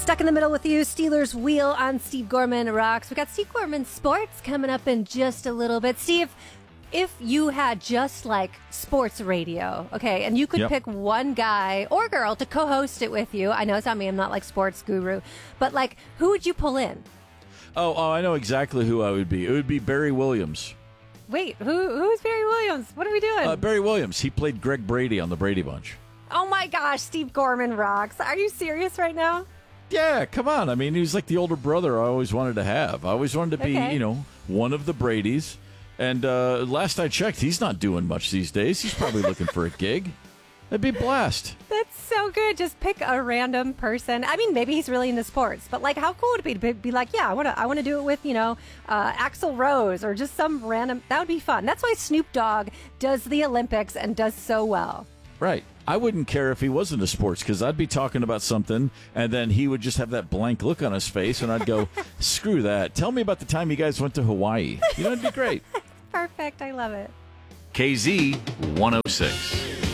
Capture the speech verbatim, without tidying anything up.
Stuck in the middle with you, Steelers Wheel on Steve Gorman Rocks. We got Steve Gorman Sports coming up in just a little bit. Steve, if you had just like sports radio, okay, and you could Yep. pick one guy or girl to co-host it with you. I know it's not me, I'm not like sports guru, but like, who would you pull in? Oh, oh, I know exactly who I would be. It would be Barry Williams. Wait, who who's Barry Williams? What are we doing? Uh, Barry Williams. He played Greg Brady on the Brady Bunch. Oh my gosh, Steve Gorman Rocks. Are you serious right now? Yeah, come on. I mean, he was like the older brother I always wanted to have. I always wanted to be, Okay. you know, one of the Bradys. And uh, last I checked, he's not doing much these days. He's probably looking for a gig. That'd be a blast. That's so good. Just pick a random person. I mean, maybe he's really into sports, but like, how cool would it be to be, be like, yeah, I want to, I want to do it with, you know, uh, Axl Rose or just some random. That would be fun. That's why Snoop Dogg does the Olympics and does so well. Right. I wouldn't care if he wasn't into sports because I'd be talking about something and then he would just have that blank look on his face and I'd go, screw that. Tell me about the time you guys went to Hawaii. You know, it'd be great. Perfect. I love it. K Z one oh six.